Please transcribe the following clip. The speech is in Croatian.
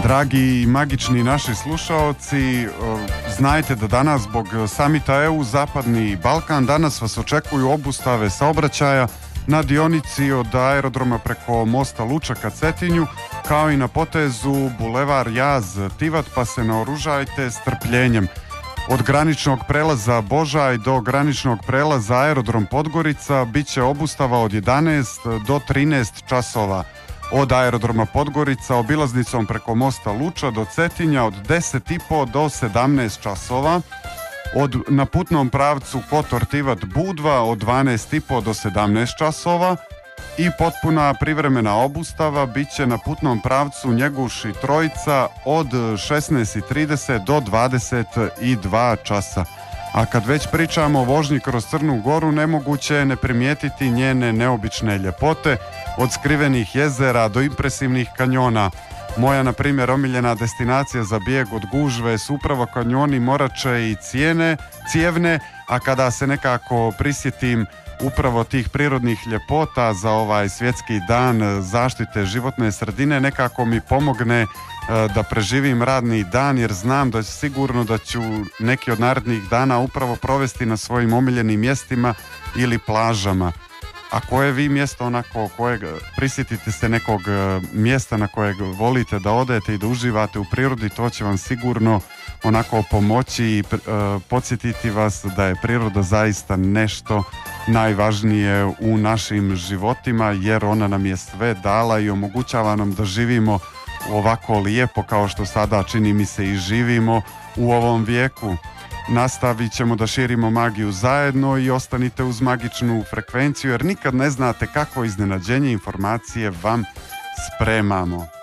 Dragi i magični naši slušaoci, znajte da danas zbog samita EU Zapadni Balkan danas vas očekuju obustave saobraćaja na dionici od aerodroma preko mosta Luča ka Cetinju, kao i na potezu Bulevar Jaz Tivat, pa se naoružajte strpljenjem. Od graničnog prelaza Božaj do graničnog prelaza aerodrom Podgorica bit će obustava od 11 do 13 časova. Od aerodroma Podgorica obilaznicom preko mosta Luča do Cetinja od 10,5 do 17 časova. Na putnom pravcu Kotor Tivat Budva od 12,5 do 17 časova. I potpuna privremena obustava bit će na putnom pravcu Njeguš i Trojica od 16,30 do 22 časa. A kad već pričamo o vožnji kroz Crnu Goru, nemoguće je ne primijetiti njene neobične ljepote, od skrivenih jezera do impresivnih kanjona. Moja, na primjer, omiljena destinacija za bijeg od gužve su upravo kanjoni Morače i Cijevne, a kada se nekako prisjetim upravo tih prirodnih ljepota za ovaj svjetski dan zaštite životne sredine, nekako mi pomogne da preživim radni dan, jer znam da sigurno da ću neki od narednih dana upravo provesti na svojim omiljenim mjestima ili plažama. A koje vi mjesto onako prisjetite se nekog mjesta na kojeg volite da odete i da uživate u prirodi, to će vam sigurno onako pomoći i podsjetiti vas da je priroda zaista nešto najvažnije u našim životima, jer ona nam je sve dala i omogućava nam da živimo ovako lijepo kao što sada čini mi se i živimo u ovom vijeku. Nastavit ćemo da širimo magiju zajedno i ostanite uz magičnu frekvenciju, jer nikad ne znate kakvo iznenađenje informacije vam spremamo.